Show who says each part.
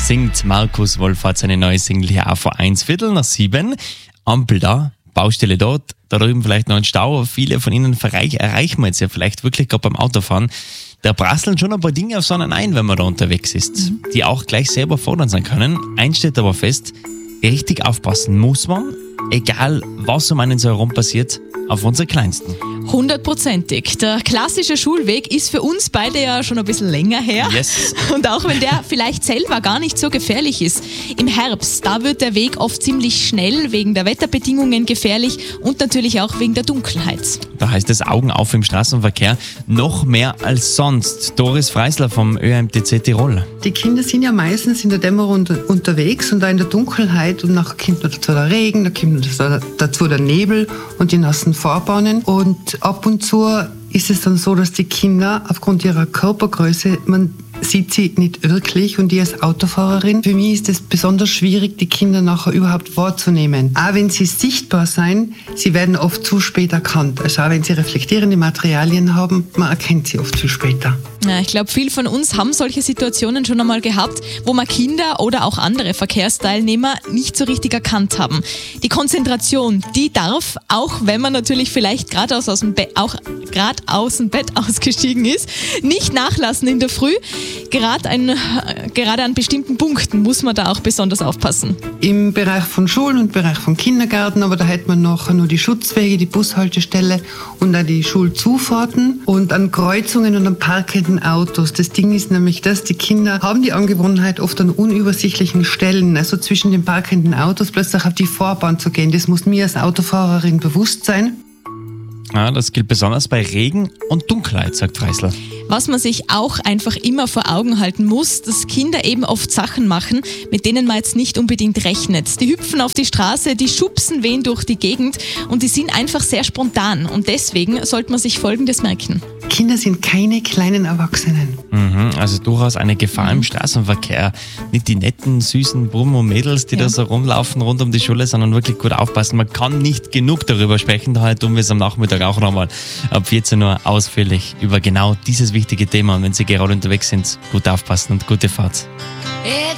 Speaker 1: singt Markus Wohlfahrt seine neue Single hier auch vor 6:15. Ampel da, Baustelle dort, da drüben vielleicht noch ein Stau. Viele von Ihnen erreichen wir jetzt ja vielleicht wirklich gerade beim Autofahren. Da prasseln schon ein paar Dinge auf so einen ein, wenn man da unterwegs ist, die auch gleich sehr überfordernd sein können. Eins steht aber fest, richtig aufpassen muss man, egal was um einen so herum passiert, auf unsere Kleinsten.
Speaker 2: 100%ig. Der klassische Schulweg ist für uns beide ja schon ein bisschen länger her.
Speaker 1: Yes.
Speaker 2: Und auch wenn der vielleicht selber gar nicht so gefährlich ist. Im Herbst, da wird der Weg oft ziemlich schnell wegen der Wetterbedingungen gefährlich und natürlich auch wegen der Dunkelheit.
Speaker 1: Da heißt es Augen auf im Straßenverkehr, noch mehr als sonst. Doris Freisler vom ÖMTC Tirol.
Speaker 3: Die Kinder sind ja meistens in der Dämmerung unterwegs und da in der Dunkelheit und nachher kommt dazu der Regen, da kommt dazu der Nebel und die nassen Fahrbahnen und ab und zu ist es dann so, dass die Kinder aufgrund ihrer Körpergröße, man sieht sie nicht wirklich und ich als Autofahrerin, für mich ist es besonders schwierig, die Kinder nachher überhaupt wahrzunehmen. Auch wenn sie sichtbar sein, sie werden oft zu spät erkannt. Also auch wenn sie reflektierende Materialien haben, man erkennt sie oft zu später.
Speaker 2: Ja, ich glaube, viele von uns haben solche Situationen schon einmal gehabt, wo man Kinder oder auch andere Verkehrsteilnehmer nicht so richtig erkannt haben. Die Konzentration, die darf, auch wenn man natürlich vielleicht gerade aus dem Bett ausgestiegen ist, nicht nachlassen in der Früh. Gerade an bestimmten Punkten muss man da auch besonders aufpassen.
Speaker 3: Im Bereich von Schulen und im Bereich von Kindergärten, aber da hätte man noch nur die Schutzwege, die Bushaltestelle und auch die Schulzufahrten und an Kreuzungen und an parkenden Autos. Das Ding ist nämlich das, die Kinder haben die Angewohnheit, oft an unübersichtlichen Stellen, also zwischen den parkenden Autos, plötzlich auf die Fahrbahn zu gehen. Das muss mir als Autofahrerin bewusst sein.
Speaker 1: Ja, das gilt besonders bei Regen und Dunkelheit, sagt Freisler.
Speaker 2: Was man sich auch einfach immer vor Augen halten muss, dass Kinder eben oft Sachen machen, mit denen man jetzt nicht unbedingt rechnet. Die hüpfen auf die Straße, die schubsen wen durch die Gegend und die sind einfach sehr spontan. Und deswegen sollte man sich Folgendes merken.
Speaker 3: Kinder sind keine kleinen Erwachsenen.
Speaker 1: Also durchaus eine Gefahr im Straßenverkehr. Nicht die netten, süßen Buben und Mädels, die da so rumlaufen rund um die Schule, sondern wirklich gut aufpassen. Man kann nicht genug darüber sprechen. Daher tun wir es am Nachmittag auch nochmal ab 14 Uhr ausführlich über genau dieses wichtige Thema. Und wenn Sie gerade unterwegs sind, gut aufpassen und gute Fahrt.